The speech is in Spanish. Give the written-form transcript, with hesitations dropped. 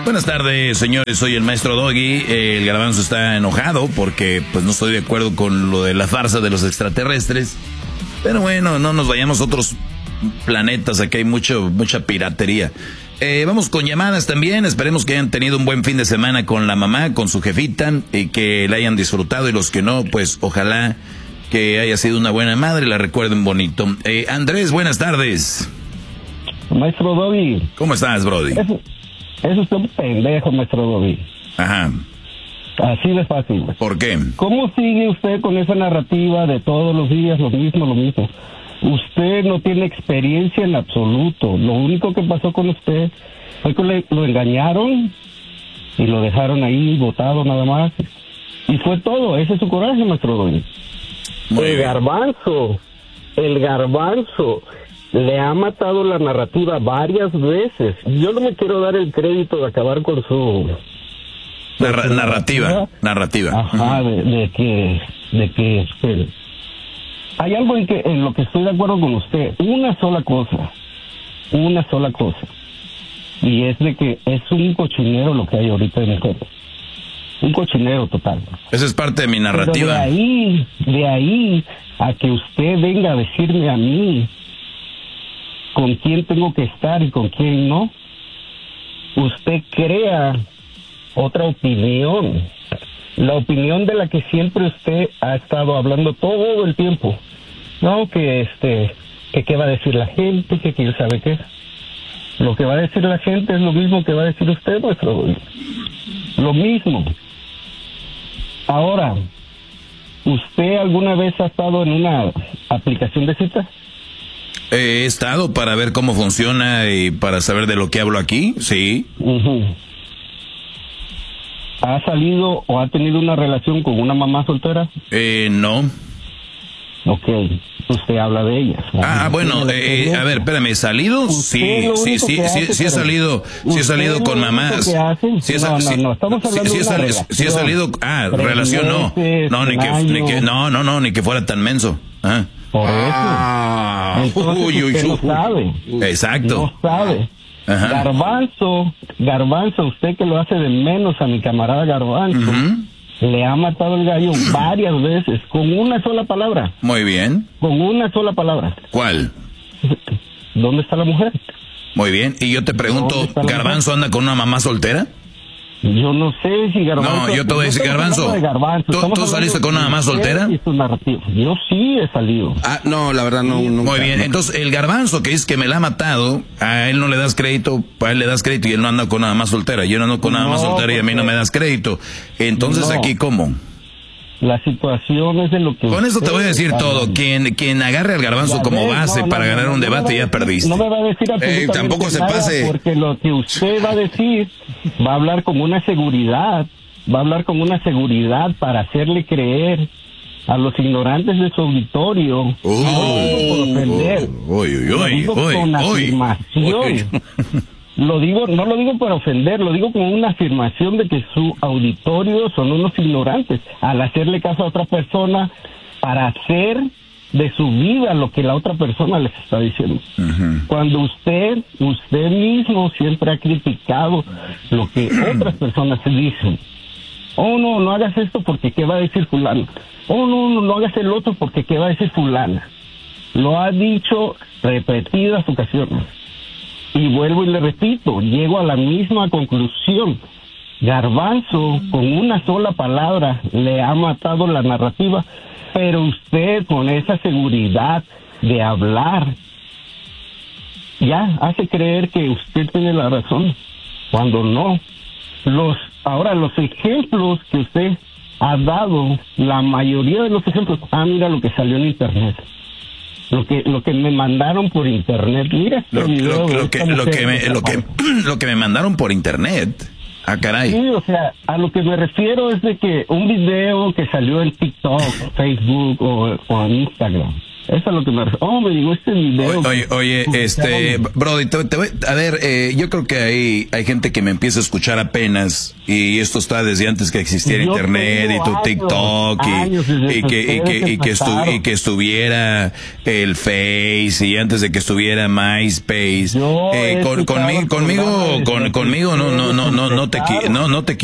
Buenas tardes, señores. Soy el maestro Doggy. El Garbanzo está enojado porque pues no estoy de acuerdo con lo de la farsa de los extraterrestres. Pero bueno, no nos vayamos a otros planetas. Aquí hay mucha piratería. Vamos con llamadas también. Esperemos que hayan tenido un buen fin de semana con la mamá, con su jefita, y que la hayan disfrutado. Y los que no, pues ojalá que haya sido una buena madre, la recuerden bonito. Andrés, buenas tardes. Maestro Doggy. ¿Cómo estás, Brody? Eso es un pendejo, maestro Doggy. Ajá. Así de fácil. ¿Por qué? ¿Cómo sigue usted con esa narrativa de todos los días lo mismo? Usted no tiene experiencia en absoluto. Lo único que pasó con usted fue que lo engañaron y lo dejaron ahí botado nada más. Y fue todo. Ese es su coraje, maestro Doggy. El garbanzo le ha matado la narrativa varias veces. Yo no me quiero dar el crédito de acabar con su narrativa. Ajá, de que hay algo en lo que estoy de acuerdo con usted. Una sola cosa. Y es de que es un cochinero lo que hay ahorita en el juego. Un cochinero total. Esa es parte de mi narrativa. Pero de ahí a que usted venga a decirme a mí con quién tengo que estar y con quién no, usted crea otra opinión, la opinión de la que siempre usted ha estado hablando todo el tiempo. No, que qué va a decir la gente, que quién sabe qué. Lo que va a decir la gente es lo mismo que va a decir usted, maestro. Lo mismo. Ahora, ¿usted alguna vez ha estado en una aplicación de citas? He estado para ver cómo funciona y para saber de lo que hablo aquí, sí. Uh-huh. ¿Ha salido o ha tenido una relación con una mamá soltera? No. Ok, usted habla de ellas. Bueno, a ver, espérame, ¿he salido? Sí he salido con mamás. Sí he salido, relación no. No, ni que fuera tan menso. Por eso. Entonces usted no sabe. Exacto. No sabe. Ajá. Garbanzo, usted que lo hace de menos a mi camarada Garbanzo, le ha matado el gallo varias veces, con una sola palabra. Muy bien. Con una sola palabra. ¿Cuál? ¿Dónde está la mujer? Muy bien. Y yo te pregunto, ¿Garbanzo anda con una mamá soltera? Yo no sé si Garbanzo... No, yo te voy a decir, Garbanzo. ¿Tú saliste con una mamá soltera? Yo sí he salido. No, la verdad no. Muy bien, entonces el Garbanzo que dice que me la ha matado, a él no le das crédito, a él le das crédito y él no anda con una mamá soltera. Yo no ando con una mamá soltera y a mí no me das crédito. Entonces aquí, ¿cómo? La situación es de lo que... Con eso te voy a decir todo. Quien agarre al Garbanzo como base para ganar un debate ya perdiste. No me va a decir absolutamente tampoco se nada, pase. porque lo que usted va a decir va a hablar con una seguridad. Va a hablar con una seguridad para hacerle creer a los ignorantes de su auditorio. No lo digo por ofender. Lo digo con afirmación. No lo digo para ofender, lo digo como una afirmación de que su auditorio son unos ignorantes al hacerle caso a otra persona para hacer de su vida lo que la otra persona les está diciendo. Cuando usted mismo siempre ha criticado lo que otras personas se dicen. Oh, no hagas esto porque qué va a decir fulano. Oh, no hagas el otro porque qué va a decir fulana. Lo ha dicho repetidas ocasiones. Y vuelvo y le repito, llego a la misma conclusión. Garbanzo, con una sola palabra, le ha matado la narrativa, pero usted, con esa seguridad de hablar, ya hace creer que usted tiene la razón, cuando no. Ahora, los ejemplos que usted ha dado, la mayoría de los ejemplos, mira lo que salió en internet. Lo que me mandaron por internet, mira lo que me mandaron por internet. Ah, caray. Sí, o sea, a lo que me refiero es de que un video que salió en TikTok, Facebook o en Instagram, Eso es lo que me... me digo, este video... Oye, Brody, a ver, yo creo que hay gente que me empieza a escuchar apenas, y esto está desde antes que existiera internet y tu TikTok, y que estuviera el Face, y antes de que estuviera MySpace. Conmigo no te